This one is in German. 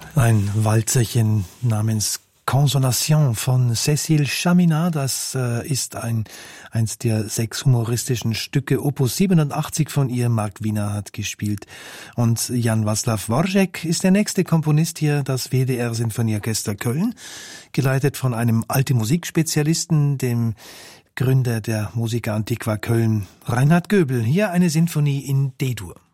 Ein Walzerchen namens Consolation von Cécile Chaminade, das ist eins der 6 humoristischen Stücke, Opus 87 von ihr, Mark Wiener hat gespielt. Und Jan Václav Dvořák ist der nächste Komponist hier, das WDR Sinfonieorchester Köln, geleitet von einem alte Musikspezialisten, dem Gründer der Musica Antiqua Köln, Reinhard Göbel. Hier eine Sinfonie in D-Dur.